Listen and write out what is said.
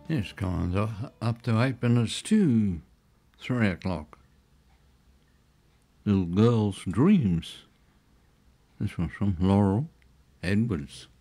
Yes, come on, up to 8 minutes to 3 o'clock. Little Girl's Dreams. This one's from Laurel Edwards.